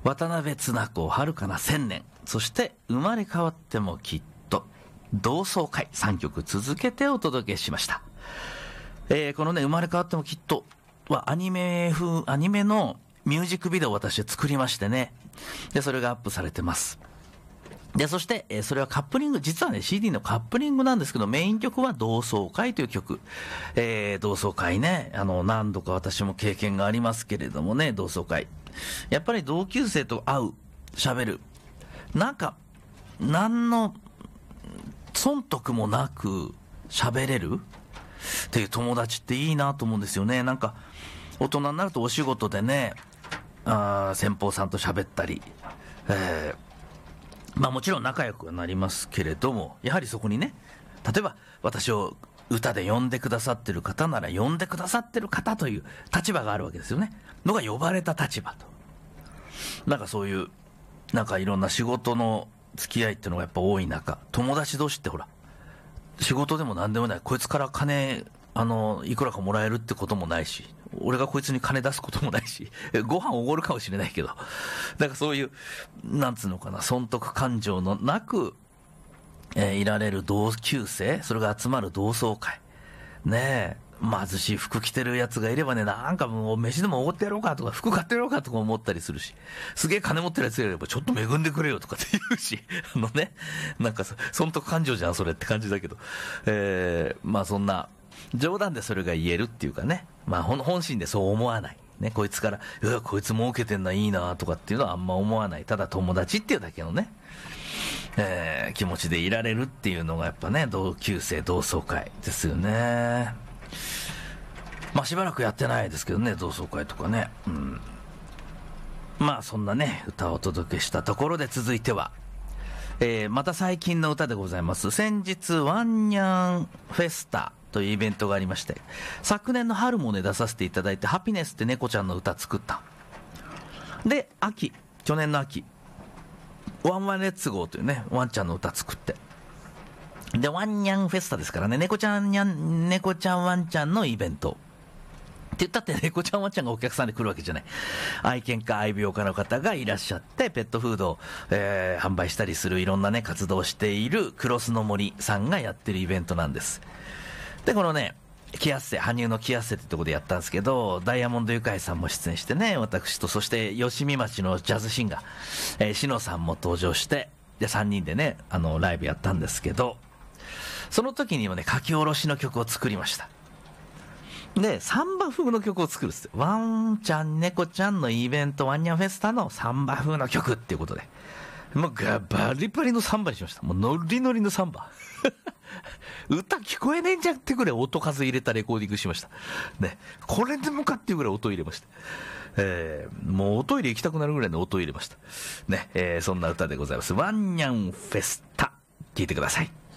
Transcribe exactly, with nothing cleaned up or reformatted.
渡辺綱子遥かな千年、そして生まれ変わってもきっと、同窓会、さんきょく続けてお届けしました。えー、このね、生まれ変わってもきっとはアニメ風、アニメのミュージックビデオを私作りましてね。で、それがアップされてます。で、そして、えー、それはカップリング、実はね、シーディー のカップリングなんですけど、メイン曲は同窓会という曲。えー、同窓会ね、あの、何度か私も経験がありますけれどもね、同窓会。やっぱり同級生と会う、喋る。なんか、何の、損得もなく喋れるっていう友達っていいなと思うんですよね。なんか、大人になるとお仕事でね、あ先方さんと喋ったり、えー、まあもちろん仲良くはなりますけれども、やはりそこにね、例えば私を歌で呼んでくださってる方なら呼んでくださってる方という立場があるわけですよね。のが呼ばれた立場と。なんかそういう、なんかいろんな仕事の付き合いっていうのがやっぱ多い中、友達同士ってほら、仕事でも何でもない、こいつから金、あの、いくらかもらえるってこともないし、俺がこいつに金出すこともないし、ご飯おごるかもしれないけど、なんかそういう、なんつうのかな、損得感情のなく、えー、いられる同級生、それが集まる同窓会。ねえ、貧しい服着てるやつがいればね、なんかもう飯でもおごってやろうかとか、服買ってやろうかとか思ったりするし、すげえ金持ってるやつがいればちょっと恵んでくれよとかって言うし、あのね、なんか損得感情じゃん、それって感じだけど、えー、まあそんな、冗談でそれが言えるっていうかね、まあ本心でそう思わない。ね、こいつから、うわ、こいつ儲けてんないいなとかっていうのはあんま思わない。ただ友達っていうだけのね、えー、気持ちでいられるっていうのがやっぱね、同級生同窓会ですよね。まあしばらくやってないですけどね、同窓会とかね。うん、まあそんなね、歌をお届けしたところで続いては、えー、また最近の歌でございます。先日ワンニャンフェスタというイベントがありまして、昨年の春もね出させていただいて、ハピネスって猫ちゃんの歌作った。で、秋、去年の秋、ワンワンレッツゴーというね、ワンちゃんの歌作って。で、ワンニャンフェスタですからね、猫ちゃんにゃん、猫ちゃんワンちゃんのイベント。って言ったって猫ちゃんワンちゃんがお客さんで来るわけじゃない。愛犬家愛病家の方がいらっしゃって、ペットフードを、えー、販売したりするいろんなね、活動をしているクロスの森さんがやってるイベントなんです。で、このね、キアッセ、羽生のキアッセってとこでやったんですけど、ダイヤモンドユカイさんも出演してね、私と、そして吉見町のジャズシンガー、えー、篠さんも登場して、で、さんにんでね、あの、ライブやったんですけど、その時にもね、書き下ろしの曲を作りました。で、サンバ風の曲を作るっす。ワンちゃん、猫ちゃんのイベント、ワンニャンフェスタのサンバ風の曲っていうことで。もうガバリバリのサンバにしました。もうノリノリのサンバ。歌聞こえねえんじゃんってぐらい音数入れたレコーディングしました。ね。これでもかっていうぐらい音入れました。えー、もうおトイレ行きたくなるぐらいの音入れました。ね。えー、そんな歌でございます。ワンニャンフェスタ。聞いてください。